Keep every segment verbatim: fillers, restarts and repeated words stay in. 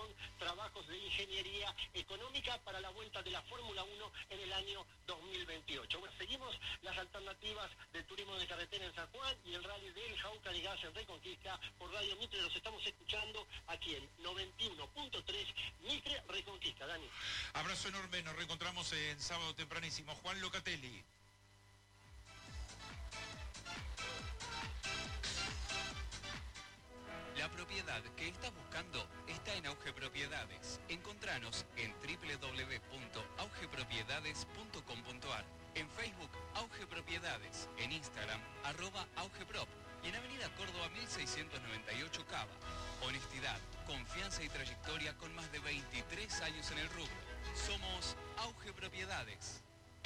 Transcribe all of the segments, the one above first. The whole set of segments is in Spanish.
con trabajos de ingeniería económica para la vuelta de la Fórmula uno en el año dos mil veintiocho. Bueno, seguimos las alternativas del turismo de carretera en San Juan y el rally del Jauca de Gas en Reconquista por Radio Mitre. Los estamos escuchando aquí en noventa y uno punto tres Mitre Reconquista. Dani. Abrazo enorme, nos reencontramos en sábado tempranísimo. Juan Locatelli. La propiedad que estás buscando está en Auge Propiedades. Encontranos en doble u doble u doble u punto auge propiedades punto com punto a r, en Facebook Auge Propiedades, en Instagram arroba augeprop y en Avenida Córdoba mil seiscientos noventa y ocho Cava. Honestidad, confianza y trayectoria con más de veintitrés años en el rubro. Somos Auge Propiedades.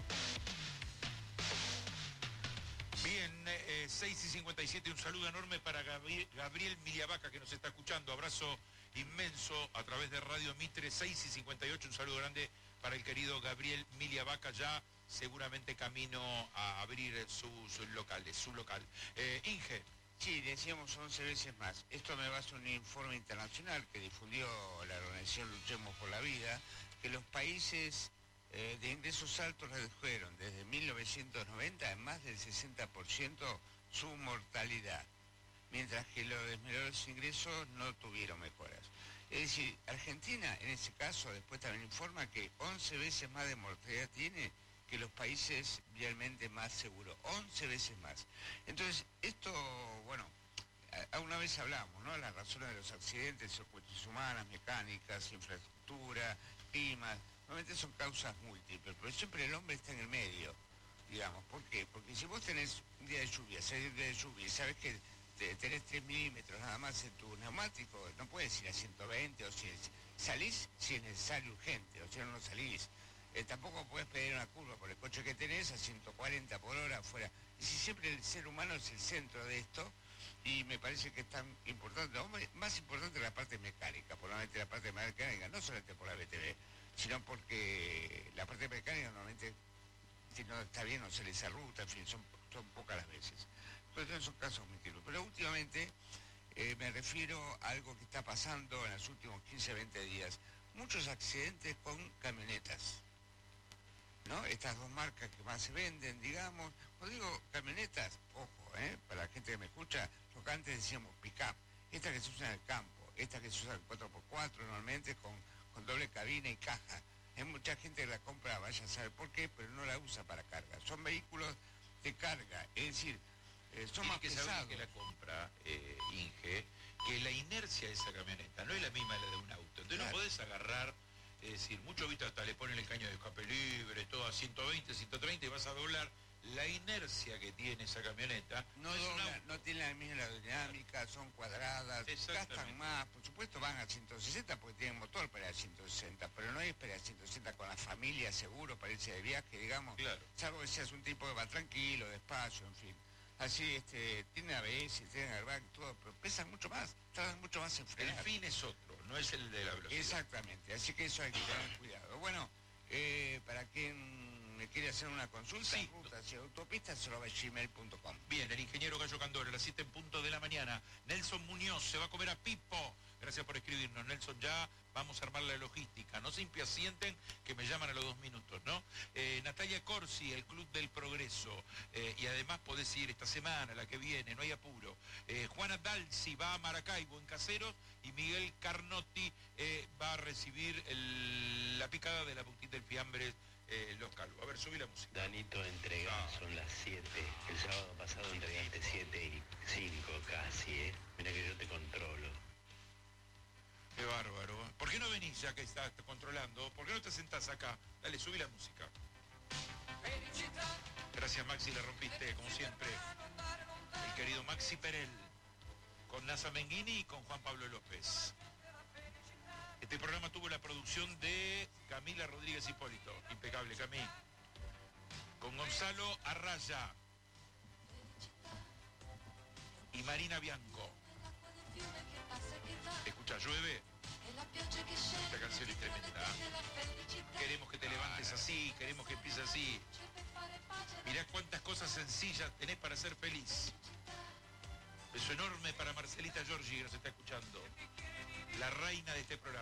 Bien, eh, seis y cincuenta y siete, un saludo enorme para Gabriel, Gabriel Miliavaca, que nos está escuchando. Abrazo inmenso a través de Radio Mitre. Seis y cincuenta y ocho, un saludo grande para el querido Gabriel Miliavaca, ya seguramente camino a abrir sus locales, su local. Eh, Inge. Sí, decíamos once veces más. Esto me basa en un informe internacional que difundió la organización Luchemos por la Vida, que los países eh, de ingresos altos redujeron desde mil novecientos noventa en más del sesenta por ciento su mortalidad, mientras que los de menores ingresos no tuvieron mejoras. Es decir, Argentina, en ese caso, después también informa que once veces más de mortalidad tiene que los países vialmente más seguros, once veces más. Entonces, esto, bueno, a, a una vez hablamos, ¿no? Las razones de los accidentes son cuestiones humanas, mecánicas, infraestructura, clima, normalmente son causas múltiples, pero siempre el hombre está en el medio, digamos. ¿Por qué? Porque si vos tenés un día de lluvia, seis días de lluvia, y sabés que te, tenés tres milímetros nada más en tu neumático, no puedes ir a ciento veinte, o si es, salís si es necesario urgente, o si no, no salís. Eh, tampoco puedes pedir una curva por el coche que tenés a ciento cuarenta por hora afuera. Y si siempre el ser humano es el centro de esto, y me parece que es tan importante, no, más importante la parte mecánica, por normalmente la parte mecánica, no solamente por la B T V, sino porque la parte mecánica normalmente, si no está bien, no se les ruta, en fin, son, son pocas las veces. Pero son casos múltiples. Pero últimamente eh, me refiero a algo que está pasando en los últimos quince, veinte días. Muchos accidentes con camionetas, ¿no? Estas dos marcas que más se venden, digamos. Cuando digo camionetas, ojo, ¿eh? Para la gente que me escucha, lo que antes decíamos pick-up, esta que se usa en el campo, esta que se usa en cuatro por cuatro normalmente con, con doble cabina y caja. Hay mucha gente que la compra, vaya a saber por qué, pero no la usa para carga. Son vehículos de carga, es decir, eh, son más que pesados. que la compra, eh, Inge, que la inercia de esa camioneta no es la misma la de un auto. Entonces claro, no podés agarrar. Es decir, mucho visto hasta le ponen el caño de escape libre, todo a ciento veinte, ciento treinta y vas a doblar. La inercia que tiene esa camioneta no, no, dobla, no tiene la misma dinámica, son cuadradas, gastan más, por supuesto van a ciento sesenta porque tienen motor para ir a ciento sesenta, pero no es para ir a ciento sesenta con la familia, seguro, para irse de viaje, digamos, claro, salvo que seas un tipo que va tranquilo, despacio, en fin. Así, este, tienen A B S, tienen airbag, todo, pero pesan mucho más, tardan mucho más en frenar. El fin es otro, no es el de la velocidad. Exactamente, así que eso hay que tener cuidado. Bueno, eh, para quien me quiere hacer una consulta, sí, rutas y autopistas, arroba gmail punto com. Bien, el ingeniero Gallo Candor, a las siete en punto de la mañana. Nelson Muñoz se va a comer a Pipo. Gracias por escribirnos, Nelson. Ya vamos a armar la logística. No se impacienten que me llaman a los dos minutos, ¿no? Eh, Natalia Corsi, el Club del Progreso. Eh, y además podés ir esta semana, la que viene, no hay apuro. Eh, Juana Dalci va a Maracaibo en Caseros y Miguel Carnotti eh, va a recibir el, la picada de la puntita del fiambre. Eh, los calvos. A ver, subí la música. Danito, entrega, ah. son las siete. El sábado pasado entregaste siete y cinco casi, ¿eh? Mira que yo te controlo. Qué bárbaro. ¿Por qué no venís ya que estás controlando? ¿Por qué no te sentás acá? Dale, subí la música. Gracias, Maxi, la rompiste, como siempre. El querido Maxi Perel, con Nasa Menghini y con Juan Pablo López. Este programa tuvo la producción de Camila Rodríguez Hipólito. Impecable, Camí. Con Gonzalo Arraya. Y Marina Bianco. Escucha, llueve. Esta canción es tremenda. Queremos que te levantes así, queremos que empieces así. Mirá cuántas cosas sencillas tenés para ser feliz. Beso enorme para Marcelita Giorgi, que nos está escuchando. La reina de este programa.